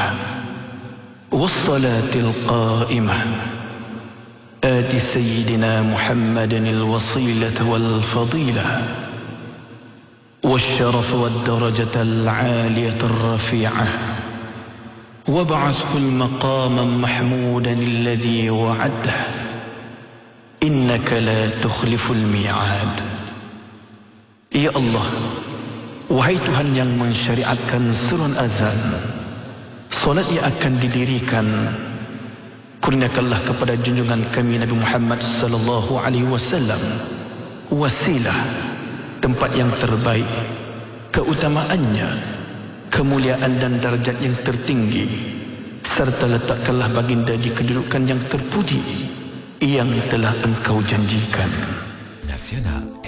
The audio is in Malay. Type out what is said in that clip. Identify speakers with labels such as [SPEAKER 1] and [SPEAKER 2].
[SPEAKER 1] والصلاة القائمة آت سيدنا محمد الوصيلة والفضيلة والشرف والدرجة العالية الرفيعة وابعثه المقام محمودا الذي وعده إنك لا تخلف الميعاد. Ya Allah, wahai Tuhan yang mensyariatkan surun azan, solat yang akan didirikan, kurniakanlah kepada junjungan kami Nabi Muhammad sallallahu alaihi wasallam wasilah, tempat yang terbaik, keutamaannya, kemuliaan dan darjat yang tertinggi, serta letakkanlah baginda di kedudukan yang terpuji yang telah engkau janjikan.
[SPEAKER 2] Nasional